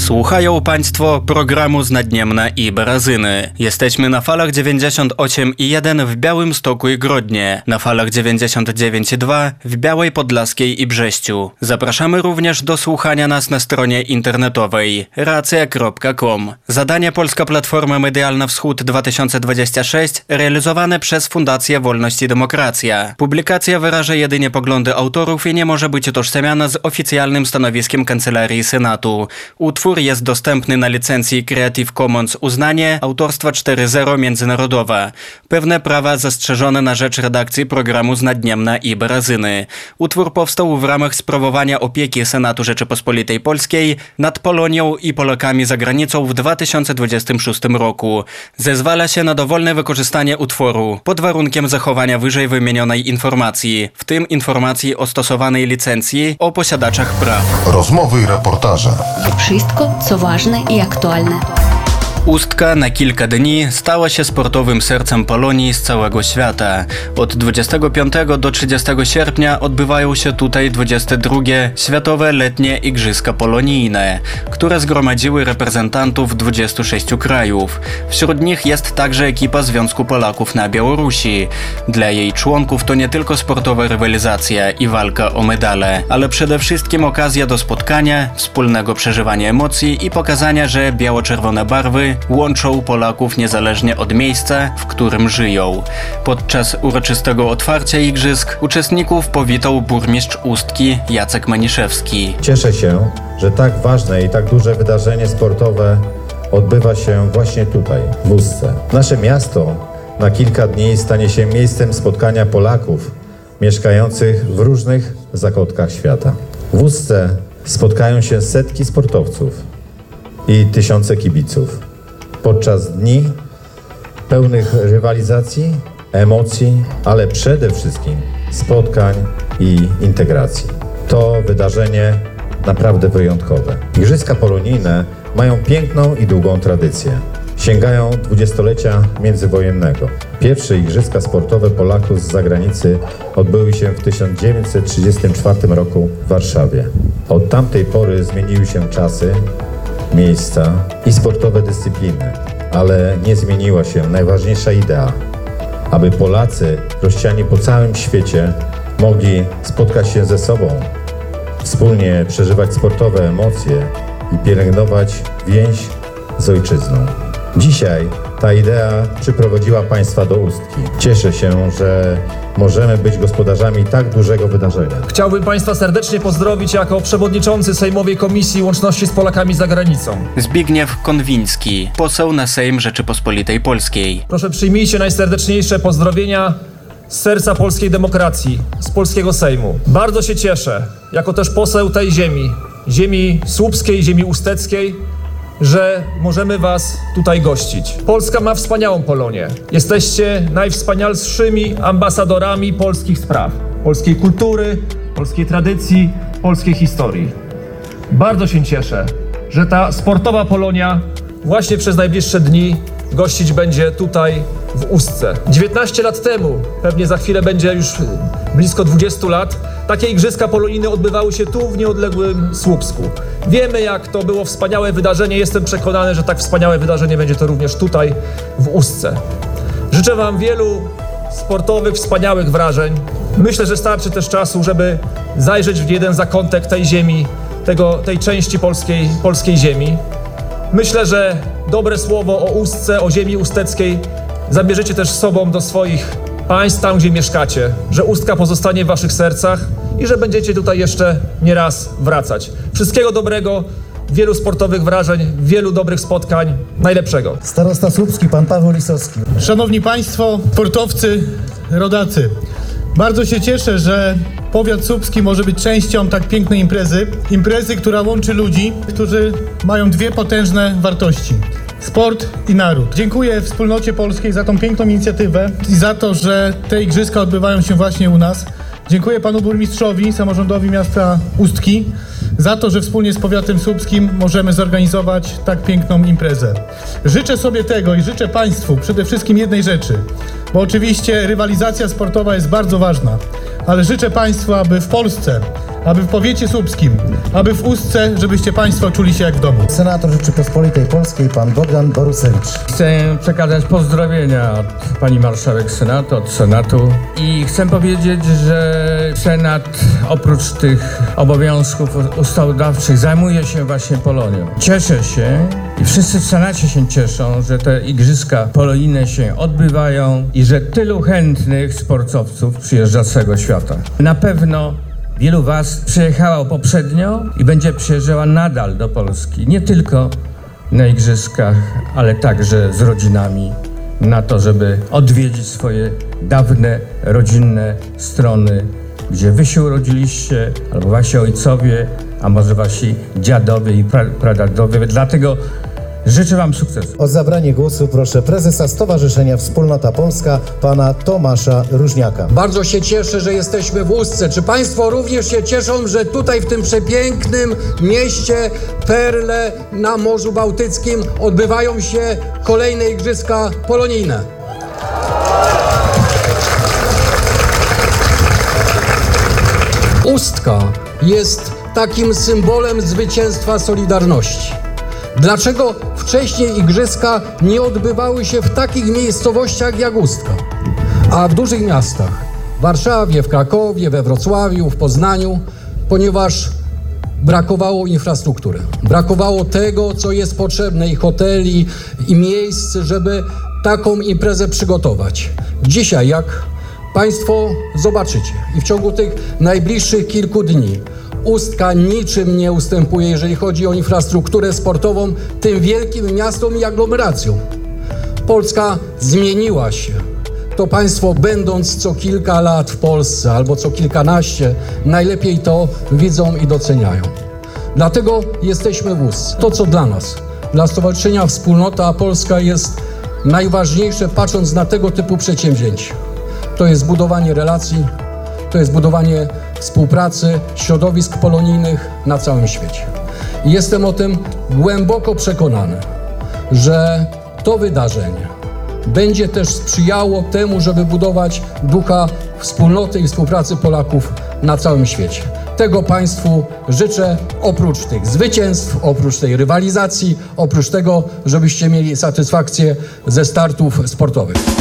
Słuchają Państwo programu z Naddniemna i Barazyny. Jesteśmy na falach 98,1 w Białymstoku i Grodnie, na falach 99,2 w Białej Podlaskiej i Brześciu. Zapraszamy również do słuchania nas na stronie internetowej racja.com. Zadanie Polska Platforma Medialna Wschód 2026 realizowane przez Fundację Wolność i Demokracja. Publikacja wyraża jedynie poglądy autorów i nie może być utożsamiana z oficjalnym stanowiskiem Kancelarii Senatu. Utwór jest dostępny na licencji Creative Commons uznanie autorstwa 4.0 międzynarodowa. Pewne prawa zastrzeżone na rzecz redakcji programu z Naddniemna i Barazyny. Utwór powstał w ramach sprawowania opieki Senatu Rzeczypospolitej Polskiej nad Polonią i Polakami za granicą w 2026 roku. Zezwala się na dowolne wykorzystanie utworu pod warunkiem zachowania wyżej wymienionej informacji, w tym informacji o stosowanej licencji o posiadaczach praw. Rozmowy i reportaże. Wszystko, co ważne i aktualne. Ustka na kilka dni stała się sportowym sercem Polonii z całego świata. Od 25 do 30 sierpnia odbywają się tutaj 22. Światowe Letnie Igrzyska Polonijne, które zgromadziły reprezentantów 26 krajów. Wśród nich jest także ekipa Związku Polaków na Białorusi. Dla jej członków to nie tylko sportowa rywalizacja i walka o medale, ale przede wszystkim okazja do spotkania, wspólnego przeżywania emocji i pokazania, że biało-czerwone barwy łączą Polaków niezależnie od miejsca, w którym żyją. Podczas uroczystego otwarcia igrzysk uczestników powitał burmistrz Ustki Jacek Maniszewski. Cieszę się, że tak ważne i tak duże wydarzenie sportowe odbywa się właśnie tutaj, w Ustce. Nasze miasto na kilka dni stanie się miejscem spotkania Polaków mieszkających w różnych zakątkach świata. W Ustce spotkają się setki sportowców i tysiące kibiców. Podczas dni pełnych rywalizacji, emocji, ale przede wszystkim spotkań i integracji. To wydarzenie naprawdę wyjątkowe. Igrzyska polonijne mają piękną i długą tradycję. Sięgają dwudziestolecia międzywojennego. Pierwsze igrzyska sportowe Polaków z zagranicy odbyły się w 1934 roku w Warszawie. Od tamtej pory zmieniły się czasy, miejsca i sportowe dyscypliny, ale nie zmieniła się najważniejsza idea, aby Polacy rozsiani po całym świecie mogli spotkać się ze sobą, wspólnie przeżywać sportowe emocje i pielęgnować więź z ojczyzną. Dzisiaj ta idea przyprowadziła Państwa do Ustki. Cieszę się, że możemy być gospodarzami tak dużego wydarzenia. Chciałbym Państwa serdecznie pozdrowić jako przewodniczący Sejmowej Komisji Łączności z Polakami za Granicą. Zbigniew Konwiński, poseł na Sejm Rzeczypospolitej Polskiej. Proszę, przyjmijcie najserdeczniejsze pozdrowienia z serca polskiej demokracji, z polskiego Sejmu. Bardzo się cieszę, jako też poseł tej ziemi, ziemi słupskiej, ziemi usteckiej, że możemy Was tutaj gościć. Polska ma wspaniałą Polonię. Jesteście najwspanialszymi ambasadorami polskich spraw, polskiej kultury, polskiej tradycji, polskiej historii. Bardzo się cieszę, że ta sportowa Polonia właśnie przez najbliższe dni gościć będzie tutaj w Ustce. 19 lat temu, pewnie za chwilę będzie już blisko 20 lat, takie igrzyska polonijne odbywały się tu w nieodległym Słupsku. Wiemy, jak to było wspaniałe wydarzenie. Jestem przekonany, że tak wspaniałe wydarzenie będzie to również tutaj w Ustce. Życzę Wam wielu sportowych, wspaniałych wrażeń. Myślę, że starczy też czasu, żeby zajrzeć w jeden zakątek tej ziemi, tej części polskiej ziemi. Myślę, że dobre słowo o Ustce, o ziemi usteckiej zabierzecie też z sobą do swoich państw, tam gdzie mieszkacie, że Ustka pozostanie w Waszych sercach i że będziecie tutaj jeszcze nie raz wracać. Wszystkiego dobrego, wielu sportowych wrażeń, wielu dobrych spotkań, najlepszego. Starosta Słupski, pan Paweł Lisowski. Szanowni Państwo, sportowcy, rodacy, bardzo się cieszę, że powiat słupski może być częścią tak pięknej imprezy, która łączy ludzi, którzy mają dwie potężne wartości: sport i naród. Dziękuję Wspólnocie Polskiej za tą piękną inicjatywę i za to, że te igrzyska odbywają się właśnie u nas. Dziękuję panu burmistrzowi, samorządowi miasta Ustki za to, że wspólnie z powiatem słupskim możemy zorganizować tak piękną imprezę. Życzę sobie tego i życzę Państwu przede wszystkim jednej rzeczy, bo oczywiście rywalizacja sportowa jest bardzo ważna, ale życzę Państwu, aby w Polsce aby w powiecie słupskim, aby w Ustce, żebyście Państwo czuli się jak w domu. Senator Rzeczypospolitej Polskiej, pan Bogdan Borusewicz. Chcę przekazać pozdrowienia od pani marszałek Senatu, od Senatu i chcę powiedzieć, że Senat oprócz tych obowiązków ustawodawczych zajmuje się właśnie Polonią. Cieszę się i wszyscy w Senacie się cieszą, że te igrzyska polonijne się odbywają i że tylu chętnych sportowców przyjeżdża z całego świata. Na pewno wielu was przyjechało poprzednio i będzie przyjeżdżała nadal do Polski. Nie tylko na igrzyskach, ale także z rodzinami na to, żeby odwiedzić swoje dawne, rodzinne strony, gdzie wy się urodziliście, albo wasi ojcowie, a może wasi dziadowie i pradziadowie. Dlatego życzę wam sukcesu. O zabranie głosu proszę prezesa Stowarzyszenia Wspólnota Polska, pana Tomasza Różniaka. Bardzo się cieszę, że jesteśmy w Ustce. Czy Państwo również się cieszą, że tutaj w tym przepięknym mieście Perle na Morzu Bałtyckim odbywają się kolejne igrzyska polonijne? Ustka jest takim symbolem zwycięstwa Solidarności. Dlaczego wcześniej igrzyska nie odbywały się w takich miejscowościach jak Ustka, a w dużych miastach, w Warszawie, w Krakowie, we Wrocławiu, w Poznaniu, ponieważ brakowało infrastruktury, brakowało tego, co jest potrzebne, i hoteli, i miejsc, żeby taką imprezę przygotować. Dzisiaj, jak Państwo zobaczycie i w ciągu tych najbliższych kilku dni, Ustka niczym nie ustępuje, jeżeli chodzi o infrastrukturę sportową, tym wielkim miastom i aglomeracjom. Polska zmieniła się. To Państwo, będąc co kilka lat w Polsce albo co kilkanaście, najlepiej to widzą i doceniają. Dlatego jesteśmy w Ustce. To, co dla nas, dla Stowarzyszenia Wspólnota Polska jest najważniejsze, patrząc na tego typu przedsięwzięcia, to jest budowanie relacji, to jest budowanie współpracy, środowisk polonijnych na całym świecie. I jestem o tym głęboko przekonany, że to wydarzenie będzie też sprzyjało temu, żeby budować ducha wspólnoty i współpracy Polaków na całym świecie. Tego Państwu życzę, oprócz tych zwycięstw, oprócz tej rywalizacji, oprócz tego, żebyście mieli satysfakcję ze startów sportowych.